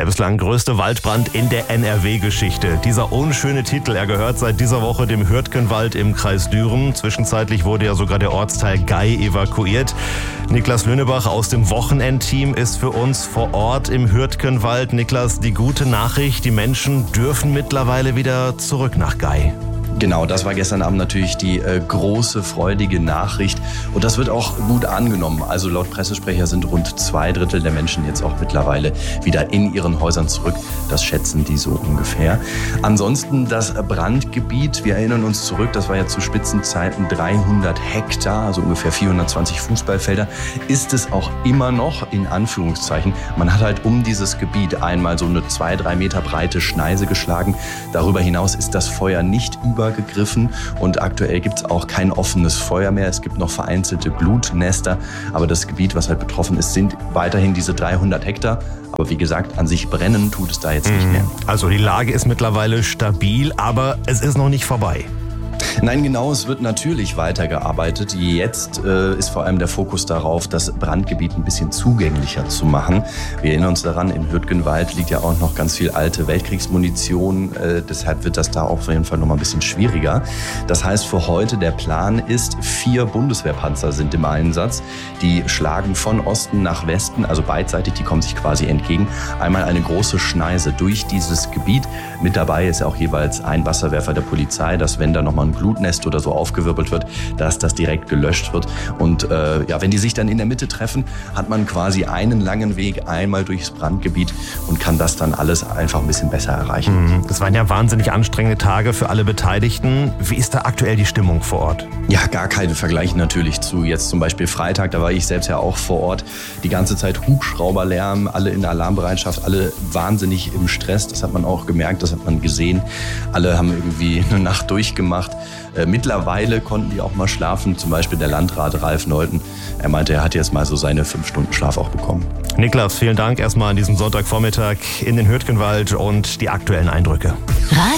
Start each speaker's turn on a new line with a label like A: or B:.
A: Der bislang größte Waldbrand in der NRW-Geschichte. Dieser unschöne Titel, er gehört seit dieser Woche dem Hürtgenwald im Kreis Düren. Zwischenzeitlich wurde ja sogar der Ortsteil Gei evakuiert. Niklas Löhnebach aus dem Wochenendteam ist für uns vor Ort im Hürtgenwald. Niklas, die gute Nachricht, die Menschen dürfen mittlerweile wieder zurück nach Gei.
B: Genau, das war gestern Abend natürlich die große, freudige Nachricht. Und das wird auch gut angenommen. Also laut Pressesprecher sind rund 2/3 der Menschen jetzt auch mittlerweile wieder in ihren Häusern zurück. Das schätzen die so ungefähr. Ansonsten das Brandgebiet, wir erinnern uns zurück, das war ja zu Spitzenzeiten 300 Hektar, also ungefähr 420 Fußballfelder, ist es auch immer noch, in Anführungszeichen. Man hat halt um dieses Gebiet einmal so eine 2-3 Meter breite Schneise geschlagen. Darüber hinaus ist das Feuer nicht übergegriffen und aktuell gibt es auch kein offenes Feuer mehr. Es gibt noch vereinzelte Glutnester, aber das Gebiet, was halt betroffen ist, sind weiterhin diese 300 Hektar. Aber wie gesagt, an sich brennen tut es da jetzt nicht mehr.
A: Also die Lage ist mittlerweile stabil, aber es ist noch nicht vorbei.
B: Nein, genau, es wird natürlich weitergearbeitet. Jetzt ist vor allem der Fokus darauf, das Brandgebiet ein bisschen zugänglicher zu machen. Wir erinnern uns daran, im Hürtgenwald liegt ja auch noch ganz viel alte Weltkriegsmunition. Deshalb wird das da auf jeden Fall noch mal ein bisschen schwieriger. Das heißt, für heute der Plan ist, 4 Bundeswehrpanzer sind im Einsatz. Die schlagen von Osten nach Westen, also beidseitig, die kommen sich quasi entgegen. Einmal eine große Schneise durch dieses Gebiet. Mit dabei ist ja auch jeweils ein Wasserwerfer der Polizei, dass wenn da nochmal ein Glutnest oder so aufgewirbelt wird, dass das direkt gelöscht wird. Und wenn die sich dann in der Mitte treffen, hat man quasi einen langen Weg einmal durchs Brandgebiet und kann das dann alles einfach ein bisschen besser erreichen.
A: Das waren ja wahnsinnig anstrengende Tage für alle Beteiligten. Wie ist da aktuell die Stimmung vor Ort?
B: Ja, gar keinen Vergleich natürlich zu jetzt zum Beispiel Freitag. Da war ich selbst ja auch vor Ort. Die ganze Zeit Hubschrauberlärm, alle in der Alarmbereitschaft, alle wahnsinnig im Stress. Das hat man auch gemerkt, das hat man gesehen. Alle haben irgendwie eine Nacht durchgemacht. Mittlerweile konnten die auch mal schlafen. Zum Beispiel der Landrat Ralf Neuten. Er meinte, er hat jetzt mal so seine 5 Stunden Schlaf auch bekommen.
A: Niklas, vielen Dank erstmal an diesem Sonntagvormittag in den Hürtgenwald und die aktuellen Eindrücke.